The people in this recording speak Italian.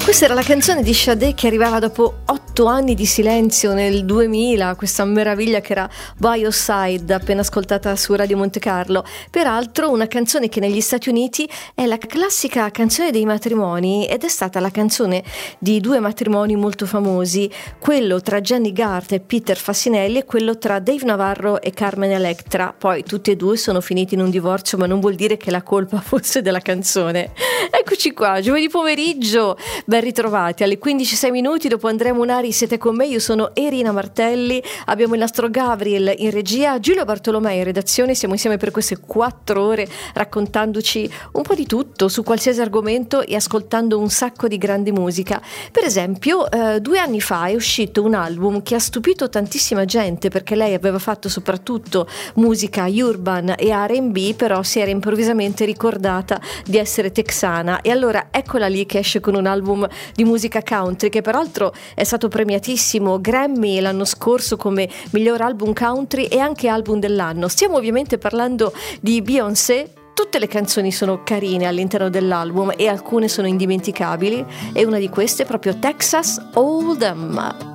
Questa era la canzone di Sade che arrivava dopo 8 anni di silenzio nel 2000, questa meraviglia che era By Your Side, appena ascoltata su Radio Monte Carlo. Peraltro una canzone che negli Stati Uniti è la classica canzone dei matrimoni ed è stata la canzone di due matrimoni molto famosi, quello tra Jenny Garth e Peter Fassinelli e quello tra Dave Navarro e Carmen Electra. Poi tutti e due sono finiti in un divorzio, ma non vuol dire che la colpa fosse della canzone. Eccoci qua, giovedì pomeriggio, ben ritrovati alle 15:06 dopo Andrea Munari. Siete con me, io sono Erina Martelli, abbiamo il nostro Gabriel in regia, Giulio Bartolomei in redazione. Siamo insieme per queste 4 ore raccontandoci un po' di tutto su qualsiasi argomento e ascoltando un sacco di grande musica. Per esempio 2 anni fa è uscito un album che ha stupito tantissima gente, perché lei aveva fatto soprattutto musica urban e R&B, però si era improvvisamente ricordata di essere texana, e allora eccola lì che esce con un album di musica country che peraltro è stato premiatissimo Grammy l'anno scorso come miglior album country e anche album dell'anno. Stiamo ovviamente parlando di Beyoncé. Tutte le canzoni sono carine all'interno dell'album e alcune sono indimenticabili, e una di queste è proprio Texas Hold'em.